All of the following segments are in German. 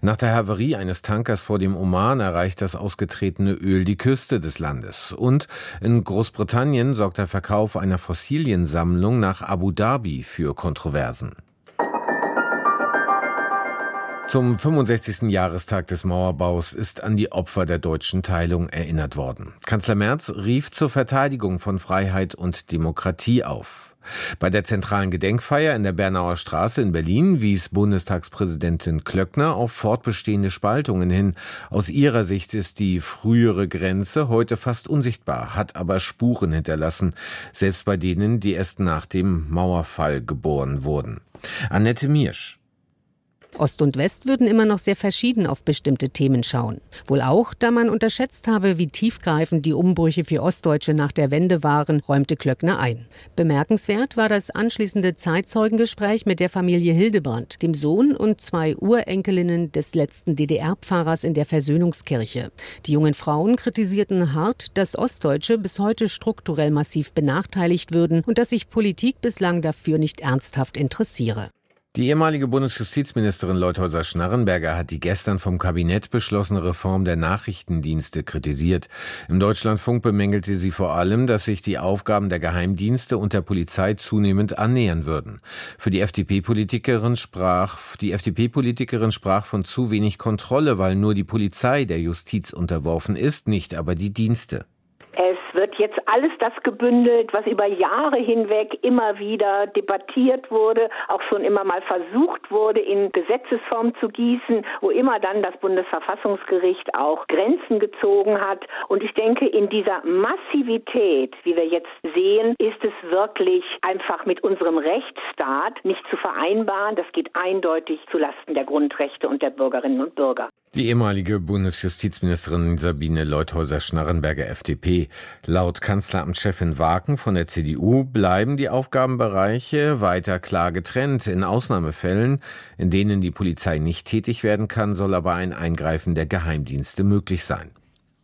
Nach der Havarie eines Tankers vor dem Oman erreicht das ausgetretene Öl die Küste des Landes. Und in Großbritannien sorgt der Verkauf einer Fossiliensammlung nach Abu Dhabi für Kontroversen. Zum 65. Jahrestag des Mauerbaus ist an die Opfer der deutschen Teilung erinnert worden. Kanzler Merz rief zur Verteidigung von Freiheit und Demokratie auf. Bei der zentralen Gedenkfeier in der Bernauer Straße in Berlin wies Bundestagspräsidentin Klöckner auf fortbestehende Spaltungen hin. Aus ihrer Sicht ist die frühere Grenze heute fast unsichtbar, hat aber Spuren hinterlassen, selbst bei denen, die erst nach dem Mauerfall geboren wurden. Annette Miersch. Ost und West würden immer noch sehr verschieden auf bestimmte Themen schauen. Wohl auch, da man unterschätzt habe, wie tiefgreifend die Umbrüche für Ostdeutsche nach der Wende waren, räumte Klöckner ein. Bemerkenswert war das anschließende Zeitzeugengespräch mit der Familie Hildebrand, dem Sohn und 2 Urenkelinnen des letzten DDR-Pfarrers in der Versöhnungskirche. Die jungen Frauen kritisierten hart, dass Ostdeutsche bis heute strukturell massiv benachteiligt würden und dass sich Politik bislang dafür nicht ernsthaft interessiere. Die ehemalige Bundesjustizministerin Leutheusser-Schnarrenberger hat die gestern vom Kabinett beschlossene Reform der Nachrichtendienste kritisiert. Im Deutschlandfunk bemängelte sie vor allem, dass sich die Aufgaben der Geheimdienste und der Polizei zunehmend annähern würden. Die FDP-Politikerin sprach von zu wenig Kontrolle, weil nur die Polizei der Justiz unterworfen ist, nicht aber die Dienste. Es wird jetzt alles das gebündelt, was über Jahre hinweg immer wieder debattiert wurde, auch schon immer mal versucht wurde, in Gesetzesform zu gießen, wo immer dann das Bundesverfassungsgericht auch Grenzen gezogen hat. Und ich denke, in dieser Massivität, wie wir jetzt sehen, ist es wirklich einfach mit unserem Rechtsstaat nicht zu vereinbaren. Das geht eindeutig zulasten der Grundrechte und der Bürgerinnen und Bürger. Die ehemalige Bundesjustizministerin Sabine Leutheusser-Schnarrenberger, FDP. Laut Kanzleramtschefin Waken von der CDU bleiben die Aufgabenbereiche weiter klar getrennt. In Ausnahmefällen, in denen die Polizei nicht tätig werden kann, soll aber ein Eingreifen der Geheimdienste möglich sein.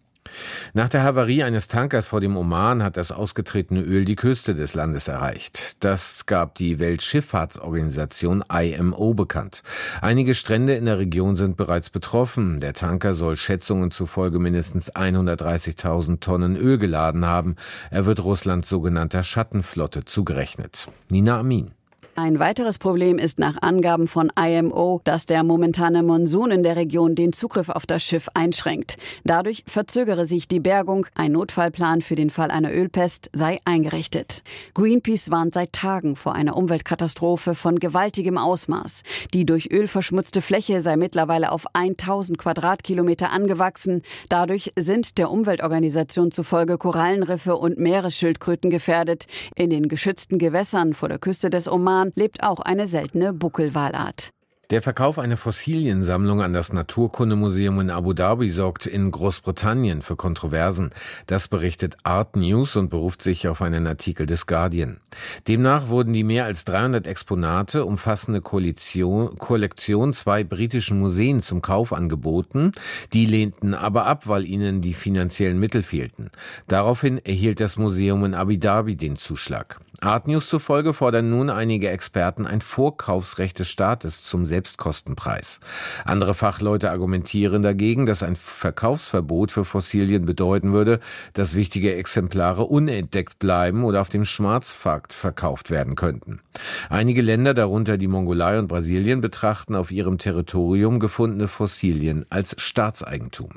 Nach der Havarie eines Tankers vor dem Oman hat das ausgetretene Öl die Küste des Landes erreicht. Das gab die Weltschifffahrtsorganisation IMO bekannt. Einige Strände in der Region sind bereits betroffen. Der Tanker soll Schätzungen zufolge mindestens 130.000 Tonnen Öl geladen haben. Er wird Russlands sogenannter Schattenflotte zugerechnet. Nina Amin. Ein weiteres Problem ist nach Angaben von IMO, dass der momentane Monsun in der Region den Zugriff auf das Schiff einschränkt. Dadurch verzögere sich die Bergung. Ein Notfallplan für den Fall einer Ölpest sei eingerichtet. Greenpeace warnt seit Tagen vor einer Umweltkatastrophe von gewaltigem Ausmaß. Die durch Öl verschmutzte Fläche sei mittlerweile auf 1000 Quadratkilometer angewachsen. Dadurch sind der Umweltorganisation zufolge Korallenriffe und Meeresschildkröten gefährdet. In den geschützten Gewässern vor der Küste des Oman lebt auch eine seltene Buckelwalart. Der Verkauf einer Fossiliensammlung an das Naturkundemuseum in Abu Dhabi sorgt in Großbritannien für Kontroversen. Das berichtet Art News und beruft sich auf einen Artikel des Guardian. Demnach wurden die mehr als 300 Exponate umfassende Kollektion 2 britischen Museen zum Kauf angeboten. Die lehnten aber ab, weil ihnen die finanziellen Mittel fehlten. Daraufhin erhielt das Museum in Abu Dhabi den Zuschlag. Art News zufolge fordern nun einige Experten ein Vorkaufsrecht des Staates zum Selbstkostenpreis. Andere Fachleute argumentieren dagegen, dass ein Verkaufsverbot für Fossilien bedeuten würde, dass wichtige Exemplare unentdeckt bleiben oder auf dem Schwarzmarkt verkauft werden könnten. Einige Länder, darunter die Mongolei und Brasilien, betrachten auf ihrem Territorium gefundene Fossilien als Staatseigentum.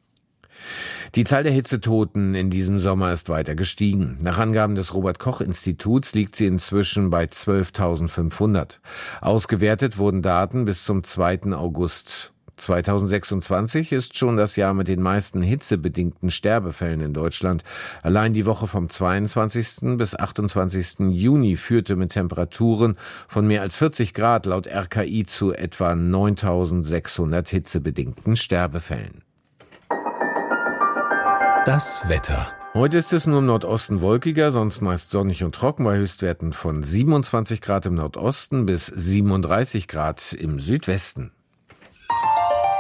Die Zahl der Hitzetoten in diesem Sommer ist weiter gestiegen. Nach Angaben des Robert-Koch-Instituts liegt sie inzwischen bei 12.500. Ausgewertet wurden Daten bis zum 2. August. 2026 ist schon das Jahr mit den meisten hitzebedingten Sterbefällen in Deutschland. Allein die Woche vom 22. bis 28. Juni führte mit Temperaturen von mehr als 40 Grad laut RKI zu etwa 9.600 hitzebedingten Sterbefällen. Das Wetter. Heute ist es nur im Nordosten wolkiger, sonst meist sonnig und trocken bei Höchstwerten von 27 Grad im Nordosten bis 37 Grad im Südwesten.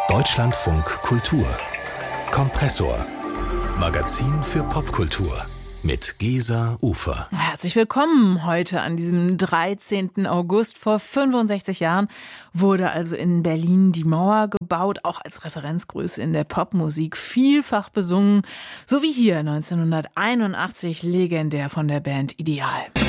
Deutschlandfunk Kultur. Kompressor. Magazin für Popkultur. mit Gesa Ufer. Herzlich willkommen heute an diesem 13. August. Vor 65 Jahren wurde also in Berlin die Mauer gebaut, auch als Referenzgröße in der Popmusik, vielfach besungen, so wie hier 1981 legendär von der Band Ideal.